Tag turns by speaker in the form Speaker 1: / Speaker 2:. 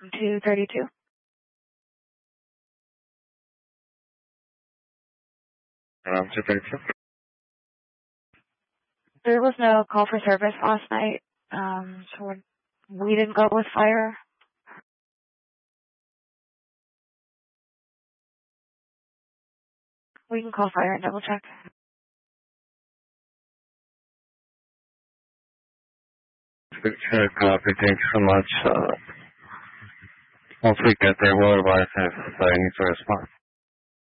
Speaker 1: 232.
Speaker 2: Around 232.
Speaker 1: There was no call for service last night, so we didn't go with fire. We can call fire and double check.
Speaker 2: Good copy. Thanks so much. Once we get there, we'll advise if I need to respond.